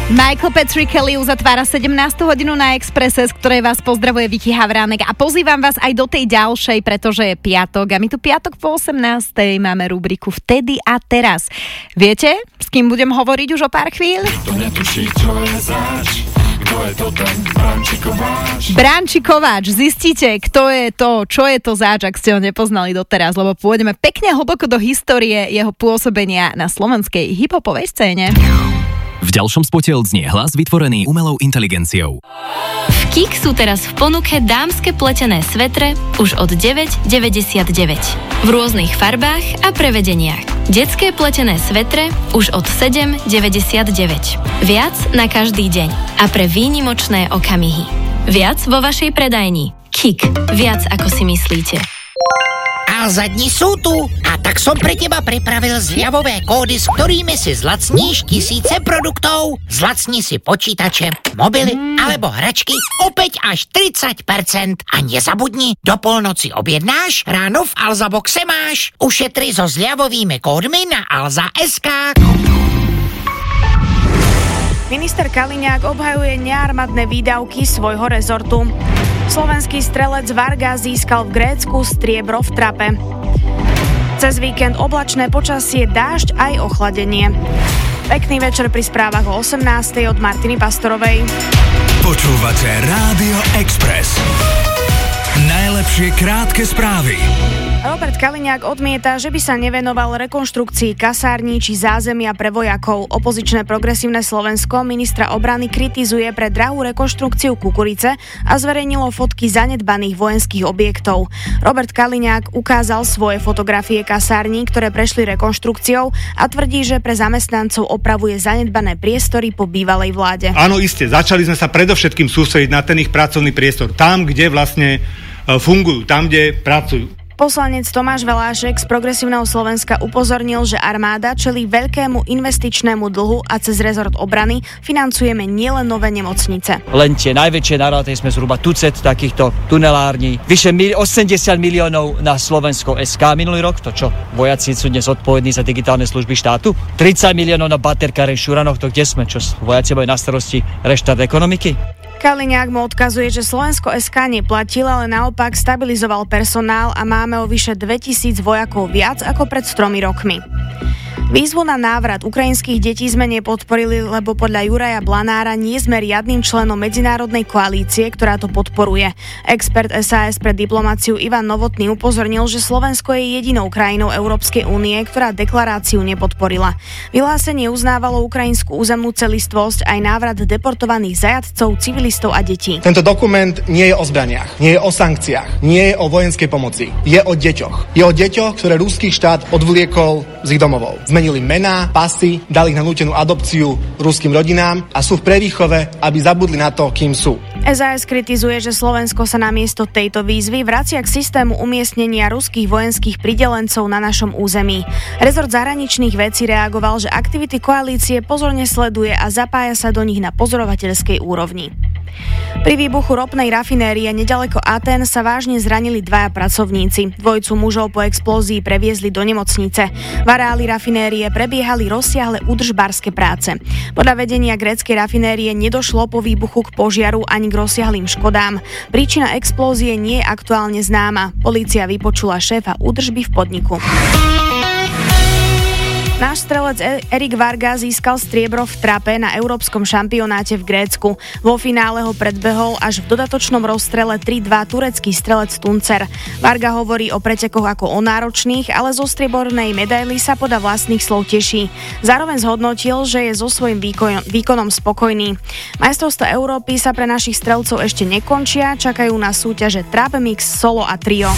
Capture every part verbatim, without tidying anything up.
Michael Patrick Kelly uzatvára sedemnástu hodinu na Expresse, z ktorej vás pozdravuje Vicky Havránek a pozývam vás aj do tej ďalšej, pretože je piatok a my tu piatok po osemnástej máme rubriku Vtedy a teraz. Viete, s kým budem hovoriť už o pár chvíľ? To netuší, čo je zač. Kto je to ten Branči Kováč? Branči Kováč, zistíte, kto je to, čo je to zač, ak ste ho nepoznali doteraz, lebo pôjdeme pekne hlboko do histórie jeho pôsobenia na slovenskej hip-hopovej scéne. V ďalšom spote odznie hlas vytvorený umelou inteligenciou. V Kik sú teraz v ponuke dámske pletené svetre už od deväť deväťdesiatdeväť. V rôznych farbách a prevedeniach. Detské pletené svetre už od sedem deväťdesiatdeväť. Viac na každý deň a pre výnimočné okamihy. Viac vo vašej predajni. Kik. Viac ako si myslíte. Alza dni sú tu a tak som pre teba pripravil zľavové kódy, s ktorými si zlacníš tisíce produktov. Zlacni si počítače, mobily alebo hračky opäť až tridsať percent. A nezabudni, do polnoci objednáš, ráno v Alza boxe máš. Ušetri so zľavovými kódmi na alza bodka es ká. Minister Kaliňák obhajuje nearmádne výdavky svojho rezortu. Slovenský strelec Varga získal v Grécku striebro v trape. Cez víkend oblačné počasie, dážď aj ochladenie. Pekný večer pri správach o osemnástej od Martiny Pastorovej. Počúvate Rádio Express. Najlepšie krátke správy. Robert Kaliňák odmieta, že by sa nevenoval rekonštrukcii kasární či zázemia pre vojakov. Opozičné Progresívne Slovensko ministra obrany kritizuje pre drahú rekonštrukciu Kukurice a zverejnilo fotky zanedbaných vojenských objektov. Robert Kaliňák ukázal svoje fotografie kasární, ktoré prešli rekonštrukciou a tvrdí, že pre zamestnancov opravuje zanedbané priestory po bývalej vláde. Áno, iste, začali sme sa predovšetkým sústrediť na ten ich pracovný priestor, tam, kde vlastne fungujú, tam, kde pracujú. Poslanec Tomáš Velášek z Progresívneho Slovenska upozornil, že armáda čelí veľkému investičnému dlhu a cez rezort obrany financujeme nielen nové nemocnice. Len tie najväčšie naráty sme zhruba tucet takýchto tunelární. Vyše osemdesiat miliónov na Slovensko bodka es ká minulý rok, to čo, vojaci sú dnes odpovední za digitálne služby štátu. tridsať miliónov na baterkáre v Šuranoch, to kde sme, čo vojaci majú na starosti reštart ekonomiky? Kaliňák mu odkazuje, že Slovensko bodka es ká neplatil, ale naopak stabilizoval personál a máme o vyše dvetisíc vojakov viac ako pred tromi rokmi. Výzvu na návrat ukrajinských detí sme nepodporili, lebo podľa Juraja Blanára nie sme riadnym členom medzinárodnej koalície, ktorá to podporuje. Expert es a es pre diplomáciu Ivan Novotný upozornil, že Slovensko je jedinou krajinou Európskej únie, ktorá deklaráciu nepodporila. Vyhlásenie uznávalo ukrajinskú územnú celistvosť aj návrat deportovaných zajatcov, civilistov a detí. Tento dokument nie je o zbraniach, nie je o sankciách, nie je o vojenskej pomoci. Je o deťoch. Je o deťoch, ktoré ruský štát odvliekol z ich domovov. Zmenili mená, pasy, dali ich na nútenú adopciu ruským rodinám a sú v prevýchove, aby zabudli na to, kým sú. es a es kritizuje, že Slovensko sa namiesto tejto výzvy vracia k systému umiestnenia ruských vojenských pridelencov na našom území. Rezort zahraničných vecí reagoval, že aktivity koalície pozorne sleduje a zapája sa do nich na pozorovateľskej úrovni. Pri výbuchu ropnej rafinérie nedaleko Atén sa vážne zranili dvaja pracovníci. Dvojcu mužov po explózii previezli do nemocnice. V areáli rafinérie prebiehali rozsiahle údržbárske práce. Podľa vedenia gréckej rafinérie nedošlo po výbuchu k požiaru ani k rozsiahlym škodám. Príčina explózie nie je aktuálne známa. Polícia vypočula šéfa údržby v podniku. Náš strelec Erik Varga získal striebro v trape na európskom šampionáte v Grécku. Vo finále ho predbehol až v dodatočnom rozstrele tri dva turecký strelec Tuncer. Varga hovorí o pretekoch ako o náročných, ale zo striebornej medaily sa podľa vlastných slov teší. Zároveň zhodnotil, že je so svojím výkon, výkonom spokojný. Majstrovstvá Európy sa pre našich strelcov ešte nekončia, čakajú na súťaže trap, mix, solo a trio.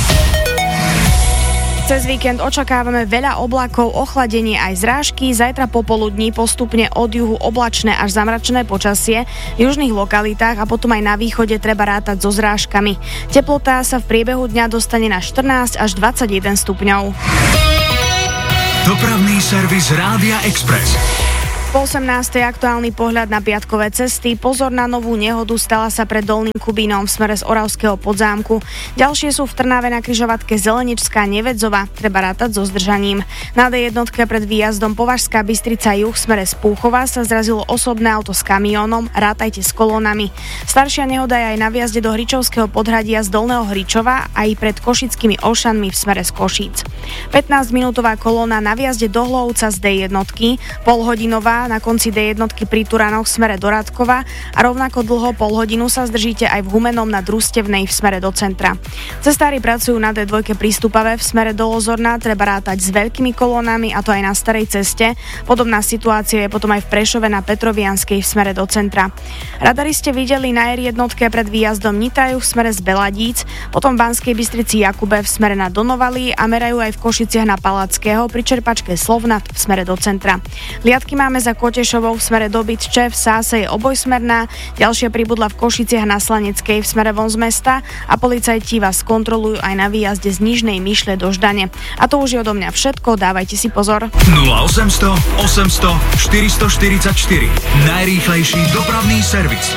Cez víkend očakávame veľa oblakov, ochladenie aj zrážky. Zajtra popoludní postupne od juhu oblačné až zamračené počasie v južných lokalitách a potom aj na východe treba rátať so zrážkami. Teplotá sa v priebehu dňa dostane na štrnásť až dvadsaťjeden stupňov. Dopravný servis Rádia Express. Po osemnástej aktuálny pohľad na piatkové cesty. Pozor na novú nehodu, stala sa pred Dolným Kubínom v smere z Oravského Podzámku. Ďalšie sú v Trnave na križovatke Zeleničská Nevedzova. Treba rátať so zdržaním. Na dé jedna pred výjazdom Považská Bystrica juh v smere z Púchova sa zrazilo osobné auto s kamiónom. Rátajte s kolónami. Staršia nehoda je aj na výjazde do Hričovského podhradia z Dolného Hričova aj pred Košickými Olšanmi v smere z Košíc. pätnásťminútová kolóna na výjazde do Hlovca z dé jedna, polhodinová na konci dé jedna pri Turanoch v smere do Radkova a rovnako dlho pol hodinu sa zdržíte aj v Humenom na Družstevnej v smere do centra. Cestári pracujú na dé dva prístupavé v smere do Lozorna, treba rátať s veľkými kolónami a to aj na starej ceste. Podobná situácia je potom aj v Prešove na Petrovianskej v smere do centra. Radari ste videli na er jedna pred výjazdom Nitrajú v smere z Beladíc, potom v Banskej Bystrici Jakube v smere na Donovali a merajú aj v Košiciach na Palackého pri čerpačke Slovnat v smere do centra. Liadky máme za Kotešovou v smere do Bytče, v Sáse je obojsmerná, ďalšia pribudla v Košiciach na Slaneckej v smere von z mesta a policajti vás kontrolujú aj na výjazde z Nižnej Myšle do Ždane. A to už je odo mňa všetko, dávajte si pozor. nula osemsto osemsto štyristoštyridsaťštyri Najrýchlejší dopravný servis.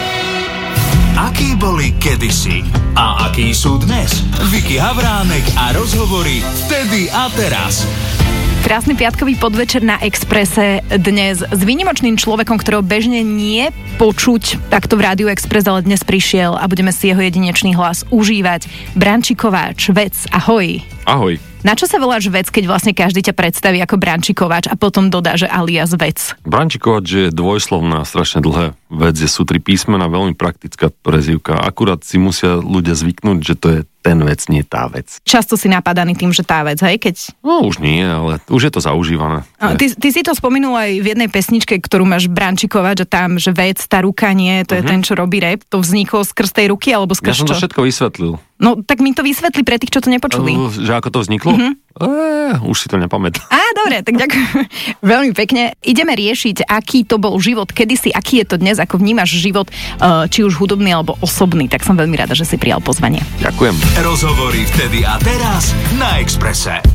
Akí boli kedysi a akí sú dnes? Vicky Havránek a rozhovory vtedy a teraz. Krásny piatkový podvečer na Expresse dnes s výnimočným človekom, ktorého bežne nie počuť takto v Rádiu Express, ale dnes prišiel a budeme si jeho jedinečný hlas užívať. Brančíkováč, Vec, ahoj. Ahoj. Na čo sa voláš Vec, keď vlastne každý ťa predstaví ako Brančíkováč a potom dodá, že alias Vec? Brančíkováč je dvojslovná, strašne dlhé. Vec je, sú tri písmena, veľmi praktická prezývka. Akurát si musia ľudia zvyknúť, že to je ten vec, nie tá vec. Často si napadaný tým, že tá vec, hej? Keď... No už nie, ale už je to zaužívané. A, ty, ty si to spomenul aj v jednej pesničke, ktorú máš Brančíkováč, že tam, že Vec, tá ruka nie, to je uh-huh. ten, čo robí rap. To vzniklo skrz tej ruky, alebo skrz Ja som to čo? všetko vysvetlil. No, tak mi to vysvetli pre tých, čo to nepočuli. Uh, že ako to vzniklo? Uh-huh. E, už si to nepamätám. Á, dobre, tak ďakujem veľmi pekne. Ideme riešiť, aký to bol život kedysi, aký je to dnes, ako vnímaš život, či už hudobný alebo osobný. Tak som veľmi rada, že si prijal pozvanie. Ďakujem. Rozhovory vtedy a teraz na Expresse.